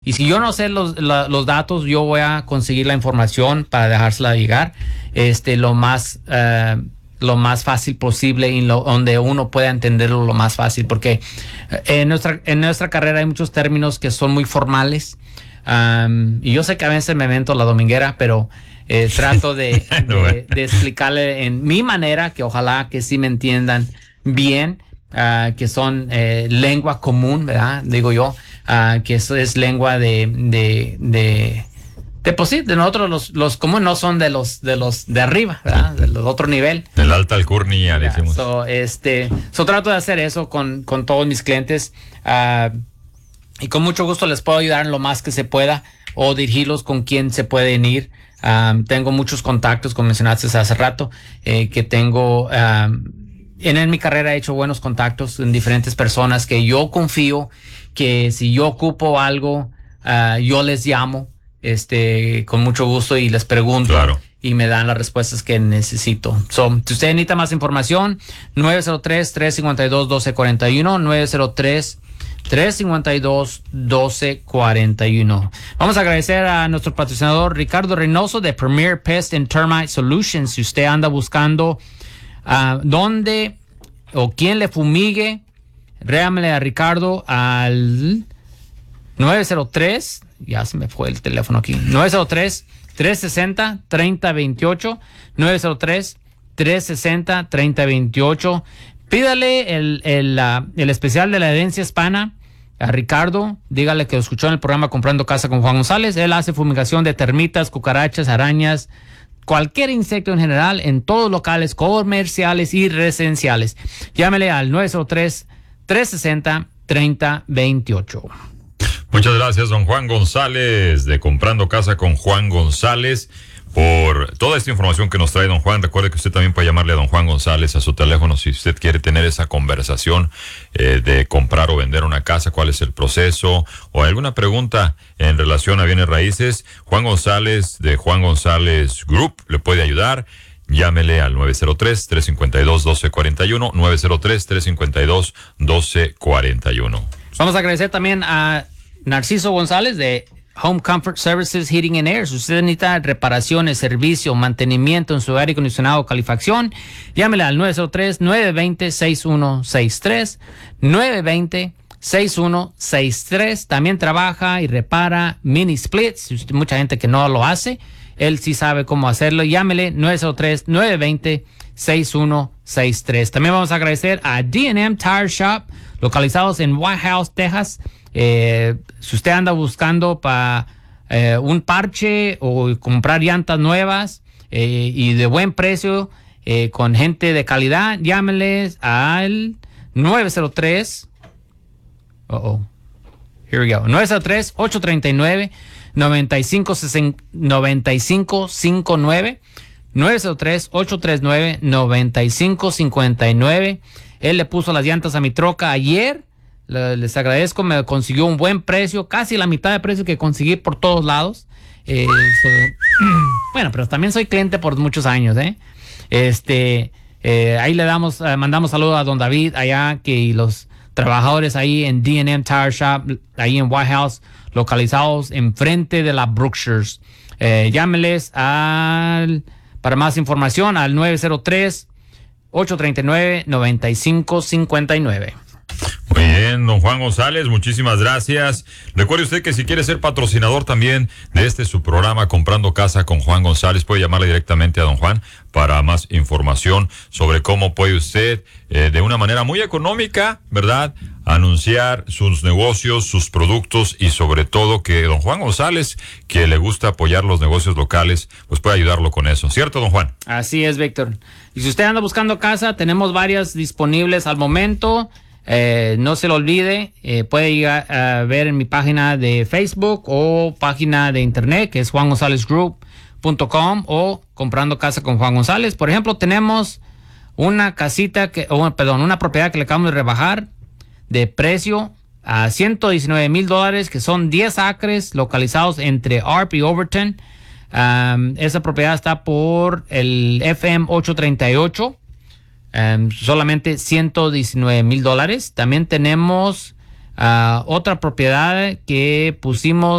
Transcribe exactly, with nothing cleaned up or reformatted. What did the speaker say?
Y si yo no sé los, la, los datos, yo voy a conseguir la información para dejársela llegar este, lo más... Uh, lo más fácil posible y lo, donde uno pueda entenderlo lo más fácil, porque en nuestra, en nuestra carrera hay muchos términos que son muy formales, um, y yo sé que a veces me invento la dominguera, pero eh, trato de, de, de explicarle en mi manera, que ojalá que sí me entiendan bien, uh, que son eh, lengua común, ¿verdad? Digo yo, uh, que eso es lengua de... de, de De, pues sí, de nosotros los, los comunes no son de los de los de arriba, ¿verdad? De los de otro nivel. Del alta alcurnia, yeah, decimos. So, este, so trato de hacer eso con, con todos mis clientes, uh, y con mucho gusto les puedo ayudar en lo más que se pueda o dirigirlos con quien se pueden ir. Um, tengo muchos contactos, como mencionaste hace rato, eh, que tengo... Um, en, en mi carrera he hecho buenos contactos en diferentes personas que yo confío que si yo ocupo algo, uh, yo les llamo. Este, con mucho gusto y les pregunto, claro, y me dan las respuestas que necesito. So, si usted necesita más información, nueve cero tres, tres cinco dos, uno dos cuatro uno, nueve cero tres, tres cinco dos, uno dos cuatro uno. Vamos a agradecer a nuestro patrocinador Ricardo Reynoso de Premier Pest and Termite Solutions. Si usted anda buscando uh, dónde o quién le fumigue, réamele a Ricardo al nueve cero tres, ya se me fue el teléfono aquí, nueve cero tres, tres seis cero, tres cero dos ocho, nueve cero tres, tres seis cero, tres cero dos ocho. Pídale el, el, uh, el especial de la herencia hispana a Ricardo, dígale que lo escuchó en el programa Comprando Casa con Juan González. Él hace fumigación de termitas, cucarachas, arañas, cualquier insecto en general en todos los locales comerciales y residenciales. Llámele al nueve cero tres, tres seis cero, tres cero dos ocho. Muchas gracias, don Juan González, de Comprando Casa con Juan González, por toda esta información que nos trae don Juan. Recuerde que usted también puede llamarle a don Juan González a su teléfono si usted quiere tener esa conversación eh, de comprar o vender una casa, cuál es el proceso, o alguna pregunta en relación a bienes raíces. Juan González, de Juan González Group, le puede ayudar. Llámele al nueve cero tres, tres cinco dos, uno dos cuatro uno, nueve cero tres, tres cinco dos, uno dos cuatro uno. Vamos a agradecer también a Narciso González de Home Comfort Services Heating and Air. Si usted necesita reparaciones, servicio, mantenimiento en su aire acondicionado o calefacción, llámele al nueve cero tres, nueve dos cero, seis uno seis tres, nueve dos cero, seis uno seis tres. También trabaja y repara mini splits. Mucha gente que no lo hace, él sí sabe cómo hacerlo. Llámele nueve cero tres, nueve dos cero, seis uno seis tres. También vamos a agradecer a D and M Tire Shop, localizados en White House, Texas. Eh, si usted anda buscando para eh, un parche o comprar llantas nuevas eh, y de buen precio, eh, con gente de calidad, llámeles al nueve cero tres. Uh oh. Here we go. nueve cero tres, ocho tres nueve, nueve cinco cinco nueve. nueve cero tres, ocho tres nueve, nueve cinco cinco nueve. Él le puso las llantas a mi troca ayer. Les agradezco, me consiguió un buen precio, casi la mitad de precio que conseguí por todos lados. Eh, so, bueno, pero también soy cliente por muchos años, ¿eh? Este, eh, ahí le damos, eh, mandamos saludos a don David allá, que y los trabajadores ahí en D and M Tire Shop, ahí en White House, localizados enfrente de la Brookshires. Eh, llámeles al, para más información al nueve cero tres, ocho tres nueve, nueve cinco cinco nueve. Muy bien, don Juan González, muchísimas gracias. Recuerde usted que si quiere ser patrocinador también de este su programa Comprando Casa con Juan González, puede llamarle directamente a don Juan para más información sobre cómo puede usted eh, de una manera muy económica, ¿verdad?, anunciar sus negocios, sus productos, y sobre todo que don Juan González, que le gusta apoyar los negocios locales, pues puede ayudarlo con eso. ¿Cierto, don Juan? Así es, Víctor. Y si usted anda buscando casa, tenemos varias disponibles al momento. Eh, no se lo olvide, eh, puede ir a, a ver en mi página de Facebook o página de internet, que es juan gonzález group punto com, o Comprando Casa con Juan González. Por ejemplo, tenemos una casita, que, oh, perdón, una propiedad que le acabamos de rebajar de precio a ciento diecinueve mil dólares, que son diez acres localizados entre Arp y Overton. Um, esa propiedad está por el F M ochocientos treinta y ocho. Um, solamente ciento diecinueve mil dólares. También tenemos uh, otra propiedad que pusimos